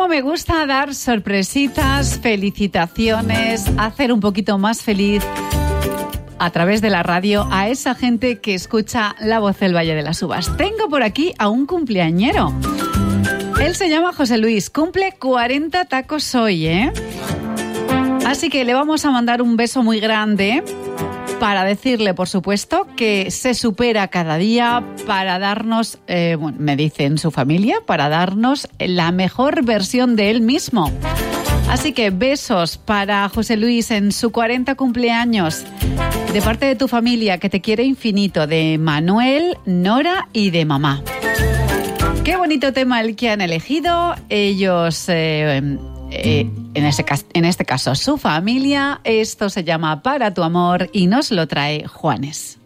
Cómo me gusta dar sorpresitas, felicitaciones, hacer un poquito más feliz a través de la radio a esa gente que escucha La Voz del Valle de las Uvas. Tengo por aquí a un cumpleañero. Él se llama José Luis, cumple 40 tacos hoy, ¿eh? Así que le vamos a mandar un beso muy grande para decirle, por supuesto, que se supera cada día para darnos, me dicen su familia, para darnos la mejor versión de él mismo. Así que besos para José Luis en su 40 cumpleaños, de parte de tu familia que te quiere infinito, de Manuel, Nora y de mamá. Qué bonito tema el que han elegido ellos, en este caso su familia. Esto se llama Para tu amor y nos lo trae Juanes.